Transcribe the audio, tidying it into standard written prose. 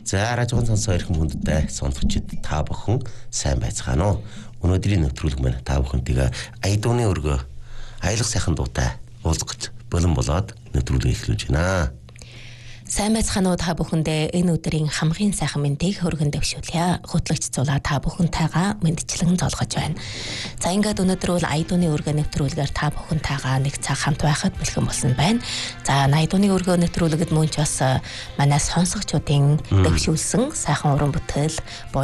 За радиогийн сонсоо ирхэн хүндтэй сонсогчид та бүхэн сайн байцгаана уу? Өнөөдрийн нэвтрүүлэг маань та бүхэнтэйгээ Айдууны өргөө аярлах сайхан дуутай уулзах бэлэн болоод нэвтрүүлгээ эхлүүлж байна. Сайн байцгаана уу та бүхэндээ энэ өдрийн хамгийн сайхан мэндийг хөргөн дэвшүүлье. Хөтлөгч Зулаа та бүхэнтэйгээ мэндчлэн золгож байна. За ингээд өнөөдөр бол Айдууны өргөө нэвтрүүлгээр та бүхэнтэйгээ нэг цаг хамт байхад бэлхэн болсон байна. За Айдууны өргөө нэвтрүүлэгт мөн ч бас манай сонсогчдын дэвшүүлсэн сайхан уран бүтээл